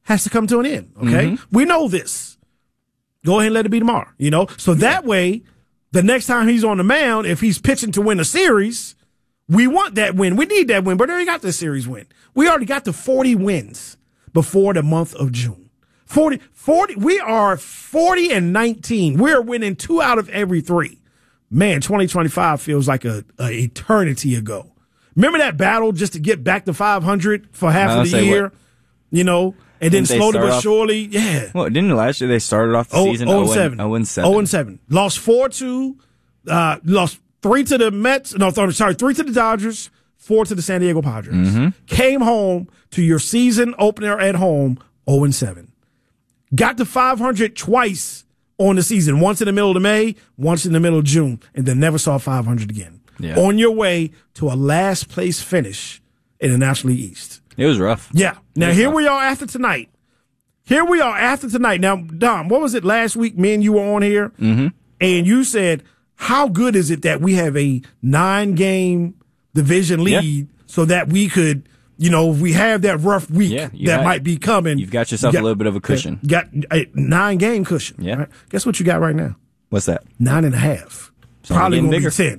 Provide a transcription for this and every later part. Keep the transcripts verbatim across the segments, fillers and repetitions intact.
has to come to an end, okay? Mm-hmm. We know this. Go ahead and let it be tomorrow, you know? So yeah. that way, the next time he's on the mound, if he's pitching to win a series, we want that win. We need that win, but we already got the series win. We already got the forty wins before the month of June. forty, forty, we are forty and nineteen. We're winning two out of every three. Man, twenty twenty-five feels like a, a eternity ago. Remember that battle just to get back to five hundred for half of the year? What? You know? And then slowly but surely, yeah. Well, didn't last year they started off the oh, season oh and seven. oh and seven. oh and seven. Lost four to, uh, lost three to the Mets. No, sorry, three to the Dodgers, four to the San Diego Padres. Mm-hmm. Came home to your season opener at home, oh and seven. Got to five hundred twice on the season. Once in the middle of May, once in the middle of June, and then never saw five hundred again. Yeah. On your way to a last place finish in the National League East. It was rough. Yeah. Now, here rough. we are after tonight. Here we are after tonight. Now, Dom, what was it last week? Me and you were on here, mm-hmm. and you said, how good is it that we have a nine-game division lead yeah. so that we could, you know, if we have that rough week yeah, that got, might be coming. You've got yourself you got, a little bit of a cushion. Got a nine-game cushion. Yeah. Right? Guess what you got right now? What's that? Nine and a half. So Probably going to bigger. be ten.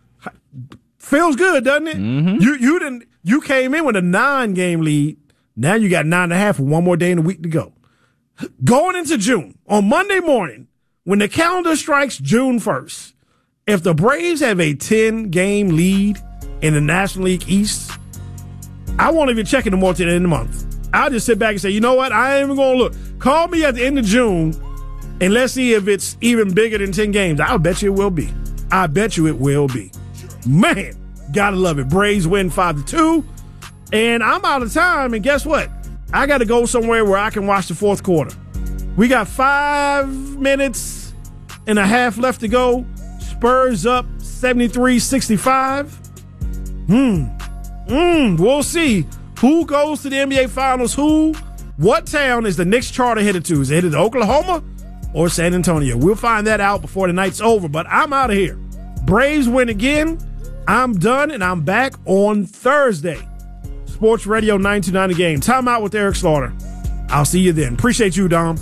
Feels good, doesn't it? Mm-hmm. You you didn't you came in with a nine game lead. Now you got nine and a half with one more day in the week to go. Going into June, on Monday morning, when the calendar strikes June first, if the Braves have a ten game lead in the National League East, I won't even check it no more till the end of the month. I'll just sit back and say, you know what? I ain't even going to look. Call me at the end of June, and let's see if it's even bigger than ten games. I'll bet you it will be. I bet you it will be. Man, gotta love it. Braves win five to two, and I'm out of time, and guess what? I got to go somewhere where I can watch the fourth quarter. We got five minutes and a half left to go. Spurs up seventy-three sixty-five. Hmm. Hmm. We'll see who goes to the N B A Finals. Who, what town is the Knicks charter headed to? Is it headed to Oklahoma or San Antonio? We'll find that out before the night's over, but I'm out of here. Braves win again. I'm done, and I'm back on Thursday. Sports Radio nine two nine The Game. Time out with Eric Slaughter. I'll see you then. Appreciate you, Dom.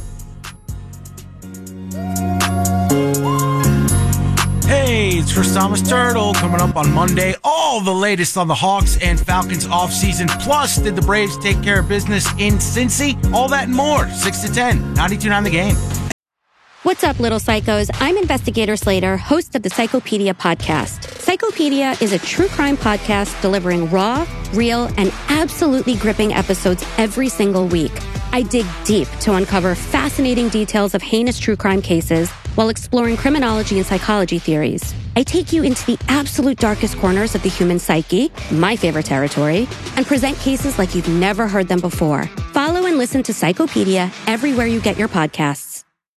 Hey, it's Chris Thomas Turtle coming up on Monday. All the latest on the Hawks and Falcons offseason. Plus, did the Braves take care of business in Cincy? All that and more. six to ten. ninety-two point nine The Game. What's up, little psychos? I'm Investigator Slater, host of the Psychopedia podcast. Psychopedia is a true crime podcast delivering raw, real, and absolutely gripping episodes every single week. I dig deep to uncover fascinating details of heinous true crime cases while exploring criminology and psychology theories. I take you into the absolute darkest corners of the human psyche, my favorite territory, and present cases like you've never heard them before. Follow and listen to Psychopedia everywhere you get your podcasts.